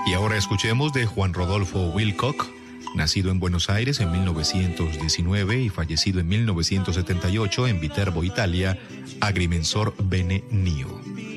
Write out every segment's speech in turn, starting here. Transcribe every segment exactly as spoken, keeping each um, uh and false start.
Y ahora escuchemos de Juan Rodolfo Wilcock, nacido en Buenos Aires en mil novecientos diecinueve y fallecido en mil novecientos setenta y ocho en Viterbo, Italia, Agrimensor bene nihil.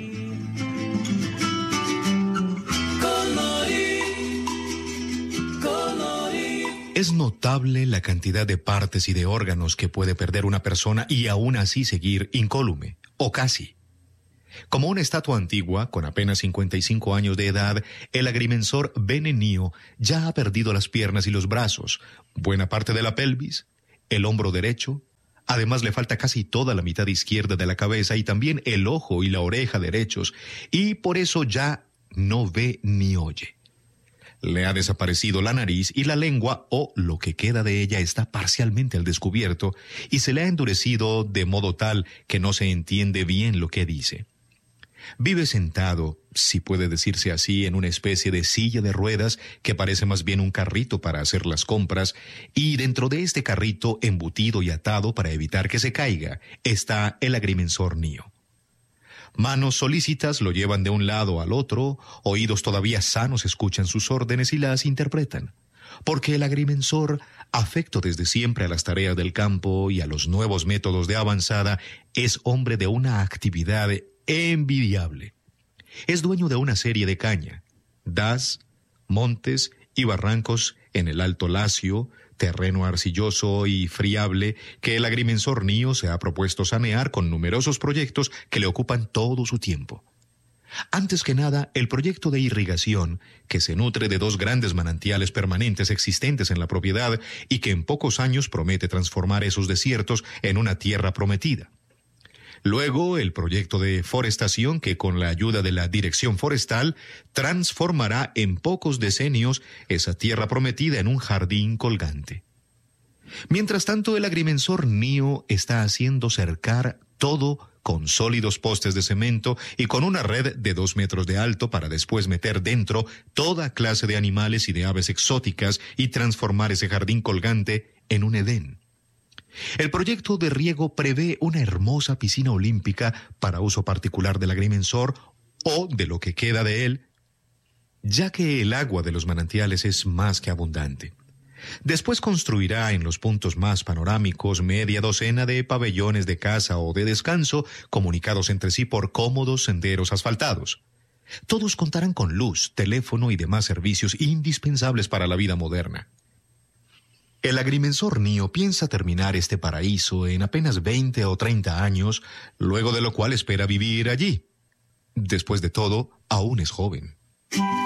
Es notable la cantidad de partes y de órganos que puede perder una persona y aún así seguir incólume, o casi. Como una estatua antigua, con apenas cincuenta y cinco años de edad, el agrimensor bene nihil ya ha perdido las piernas y los brazos, buena parte de la pelvis, el hombro derecho, además le falta casi toda la mitad izquierda de la cabeza y también el ojo y la oreja derechos, y por eso ya no ve ni oye. Le ha desaparecido la nariz y la lengua, o lo que queda de ella está parcialmente al descubierto, y se le ha endurecido de modo tal que no se entiende bien lo que dice. Vive sentado, si puede decirse así, en una especie de silla de ruedas que parece más bien un carrito para hacer las compras, y dentro de este carrito, embutido y atado para evitar que se caiga, está el agrimensor nihil. Manos solícitas lo llevan de un lado al otro, oídos todavía sanos escuchan sus órdenes y las interpretan. Porque el agrimensor, afecto desde siempre a las tareas del campo y a los nuevos métodos de avanzada, es hombre de una actividad envidiable. Es dueño de una serie de caña, das, montes y barrancos en el Alto Lacio, terreno arcilloso y friable que el agrimensor nihil se ha propuesto sanear con numerosos proyectos que le ocupan todo su tiempo. Antes que nada, el proyecto de irrigación, que se nutre de dos grandes manantiales permanentes existentes en la propiedad y que en pocos años promete transformar esos desiertos en una tierra prometida. Luego, el proyecto de forestación que, con la ayuda de la Dirección Forestal, transformará en pocos decenios esa tierra prometida en un jardín colgante. Mientras tanto, el agrimensor nihil está haciendo cercar todo con sólidos postes de cemento y con una red de dos metros de alto para después meter dentro toda clase de animales y de aves exóticas y transformar ese jardín colgante en un Edén. El proyecto de riego prevé una hermosa piscina olímpica para uso particular del agrimensor o de lo que queda de él, ya que el agua de los manantiales es más que abundante. Después construirá en los puntos más panorámicos media docena de pabellones de caza o de descanso comunicados entre sí por cómodos senderos asfaltados. Todos contarán con luz, teléfono y demás servicios indispensables para la vida moderna. El agrimensor nihil piensa terminar este paraíso en apenas veinte o treinta años, luego de lo cual espera vivir allí. Después de todo, aún es joven.